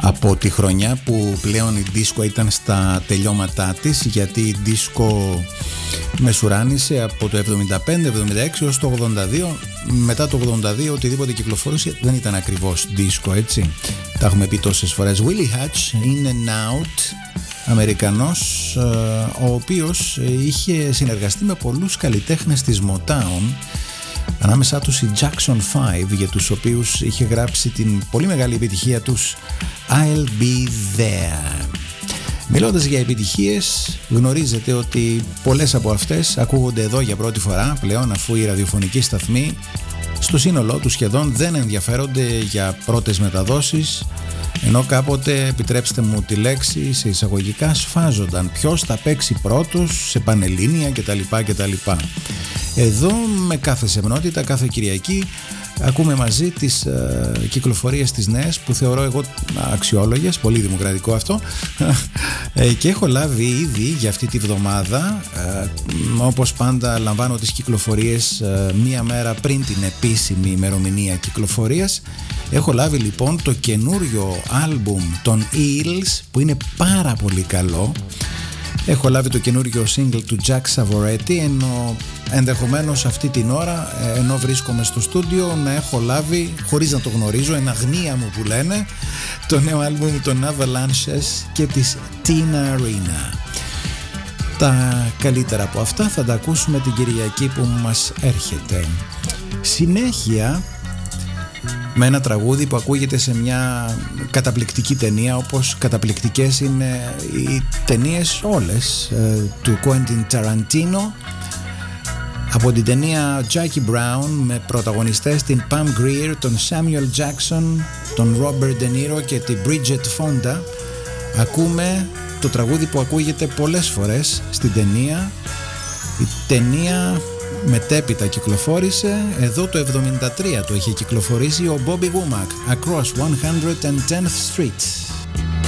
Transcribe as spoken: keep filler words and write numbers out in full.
από τη χρονιά που πλέον η δίσκο ήταν στα τελειώματά της, γιατί η δίσκο μεσουράνησε από το εβδομήντα πέντε εβδομήντα έξι έως το ογδόντα δύο. Μετά το ογδόντα δύο οτιδήποτε κυκλοφορούσε δεν ήταν ακριβώς δίσκο, έτσι. Τα έχουμε πει τόσες φορές. Willie Hutch, In and Out, Αμερικανός, ο οποίος είχε συνεργαστεί με πολλούς καλλιτέχνες της Motown, ανάμεσά τους οι Jackson φάιβ, για τους οποίους είχε γράψει την πολύ μεγάλη επιτυχία τους I'll Be There. Μιλώντας για επιτυχίες, γνωρίζετε ότι πολλές από αυτές ακούγονται εδώ για πρώτη φορά πλέον, αφού οι ραδιοφωνικοί σταθμοί στο σύνολό τους σχεδόν δεν ενδιαφέρονται για πρώτες μεταδόσεις, ενώ κάποτε, επιτρέψτε μου τη λέξη σε εισαγωγικά, σφάζονταν ποιος θα παίξει πρώτος σε πανελλήνια κτλ. κτλ. Εδώ με κάθε σεμνότητα, κάθε Κυριακή ακούμε μαζί τις ε, κυκλοφορίες τις νέες, που θεωρώ εγώ αξιόλογες, πολύ δημοκρατικό αυτό, ε, και έχω λάβει ήδη για αυτή τη βδομάδα, ε, όπως πάντα λαμβάνω τις κυκλοφορίες ε, μία μέρα πριν την επίσημη ημερομηνία κυκλοφορίας. Έχω λάβει λοιπόν το καινούριο άλμπουμ των Eels, που είναι πάρα πολύ καλό. Έχω λάβει το καινούριο single του Jack Savoretti, ενώ ενδεχομένως αυτή την ώρα, ενώ βρίσκομαι στο στούντιο, να έχω λάβει, χωρίς να το γνωρίζω, εν αγνία μου που λένε, το νέο άλμπουμ των Avalanches και της Tina Arena. Τα καλύτερα από αυτά θα τα ακούσουμε την Κυριακή που μας έρχεται. Συνέχεια με ένα τραγούδι που ακούγεται σε μια καταπληκτική ταινία, όπως καταπληκτικές είναι οι ταινίες όλες ε, του Quentin Tarantino, από την ταινία Jackie Brown, με πρωταγωνιστές την Pam Grier, τον Samuel Jackson, τον Robert De Niro και την Bridget Fonda. Ακούμε το τραγούδι που ακούγεται πολλές φορές στην ταινία. Η ταινία μετέπειτα κυκλοφόρησε, εδώ το εβδομήντα τρία το είχε κυκλοφορήσει ο Bobby Womack, Across εκατόν δέκατο Street.